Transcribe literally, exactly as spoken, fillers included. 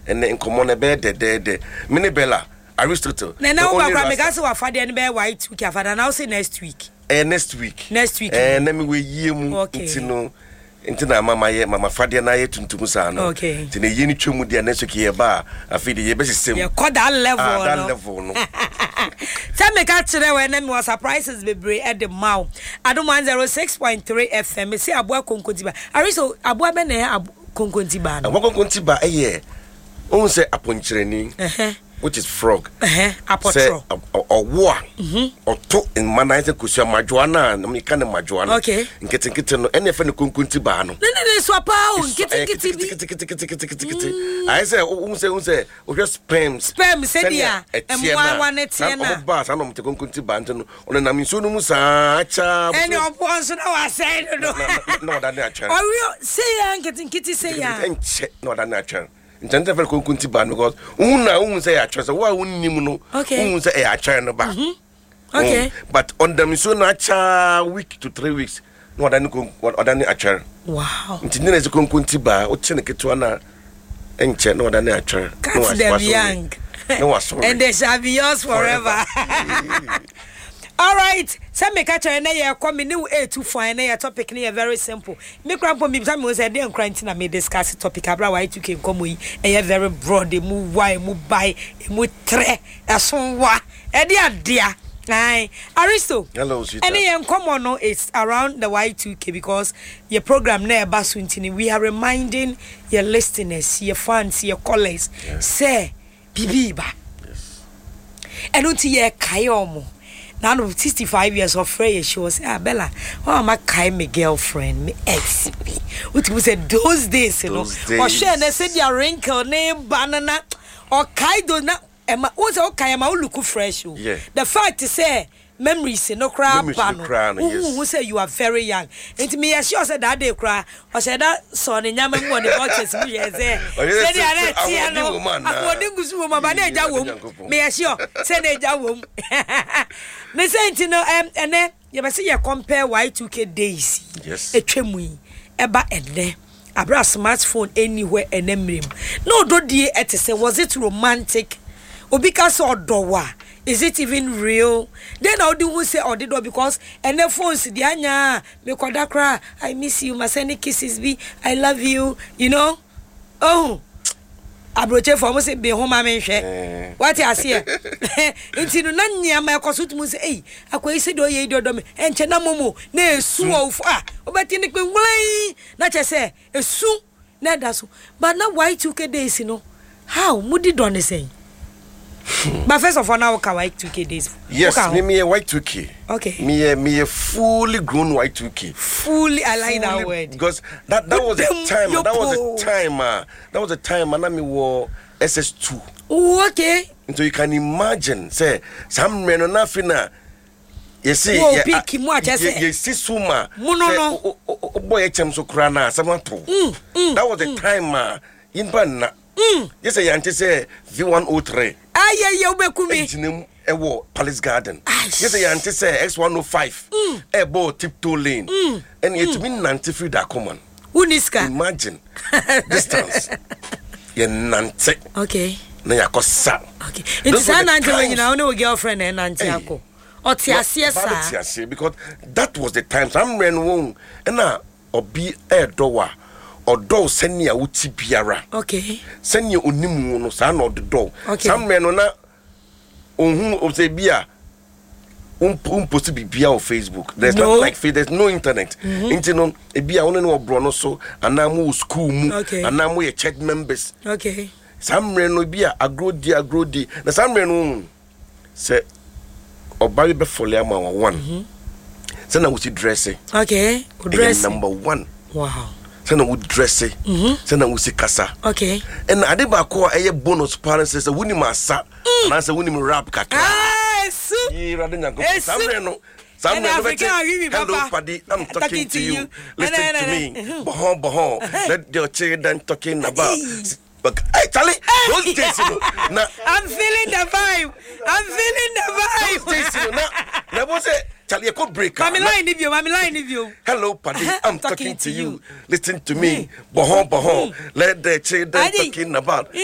and then come on a bed de de de mini bella Aristotle na na wo kwa me ga se wa fade ne be Y two K afada na say next week eh next week next week eh na me we yie mu ntino ntina mama ye mama fade na ye tuntum sa no ntina ye ni twemu de na so ke ye ba afide ye be sesem ye koda level no that level no tell me ka kire we na me was surprises be bre at the mouth Adom one oh six point three F M me say aboa konkontiba ariso aboa be na konkontiba no aboa konkontiba eh on say aponchireni eh which is frog eh apotro or war or to in manaize kusua majoana na me kan majoana okay nkete nkete no ene fa ne konkonti ba no ne ne so pa o nkete nkete bi nkete nkete nkete nkete I say um say um say o just spam spam say dia emwa wane tie na o ba sa no mte konkonti ba nte no ona na minso no mu sa acha ene opo so na wa say no no da na acha o we say ya nkete nkete say ya enche no da na acha ntende fel konkonti ba because una un say acha so wa unnim no un say e acha no ba okay but on them so na acha week to three weeks no da ni kon da ni acha wow ntinde na konkonti ba o tene keto na enche no da ni acha no was young no was and they shall be yours forever. All right, some make a try na ye come new A two four na your topic na very simple. Me grandpa me time was a dey cranty na me discuss topic abra Y two K come yi e very broad e mu why mu buy e mu tre eson wa e dey adia. Aye, Aristo. Hello, sweetie. Any in common no is around the Y two K because your program na eba suntini we are reminding your listeners, your fans, your callers say bibi ba. Yes. And until ye kayomo. Now no sixty-five years of free she was ah Bella oh am I kai my girlfriend me ex me what we said those days you know or share na say their wrinkle name banana or kai do na ema o say o kai ma look fresh o the fact is say memories no cry ban who say you are very young and me yes you said that day cry or said that son nyama mu on the boxes me yes say say they are tia no akodi ngusu wo ma ba na eja wo me yes you say na eja wo me say ntino em ene ye be say ye compare Y two K days yes etwemu yi eba ene abra smartphone anywhere enemrim no do die etese was it romantic obika so odowa is it even real then I do say or did because and the phones the anya me kwada cry I miss you my send kisses be I love you you know oh abroche for mo say be home am hwe what you say nti no na nya ma ekoso tumu say eh akwai say do ye do do me enche na momo na esu of ah obeti ni pe ngwan na che say esu na da so but na Y two K days no how mudi do ne say but first of all now ka Y two K days yes me me Y two K okay me me fully grown Y two K fully I like that word because that that was a time that was a time uh, that was a time and me were S S two oh okay so you can imagine say some men na fina you see yeah pick mu acha say you see suma no boy echem so kra na samato that was the time uh, in ban Mm. Yes, I anti say V one oh three. Ah, yeah, yeah, Obekumi. Engineer Ewo Palace Garden. Yes, I anti say X one oh five. Ebo Tiptoe Lane. Mm. And it mean ninety feet that common. Uniska. Imagine distance. Ye nante. Okay. Na yakosa. Okay. It's an auntie when you know no girlfriend and auntie ako. Or tiasia sa. Because that was the time some men won and na obi e dowa. Odo senia wuti biara okay senia onimu no sa na odo okay. Some men no na ohun o se bia um um post bibia on Facebook there's no. Not like there's no internet mm-hmm. Into no e bia won no obro no so anamu school mu okay. Anamu ye church members okay some men no bia agrodi agrodi na some men no se obawe be folia ma one mm-hmm. Se na wuti dressing okay dress number one wow Sena would dress it, Sena would see casa. Okay. And I did back a bonus parents says a winning massa, and I said winning rap kaka. Ah, so rather than go somewhere. No, somewhere. Hello, Paddy, I'm talking to you. Listen to me. Bahon, bahon. Let your children talking about. But hey, Charlie, those days, you know. Now, I'm feeling the vibe. I'm feeling the vibe. Those days, you know. Now, was it? Charlie, I could break. Mami line if you, mami line if you. Hello, Paddy, I'm talking, talking to you. you. Listen to me. Bahon, bahon. Let the children talking about.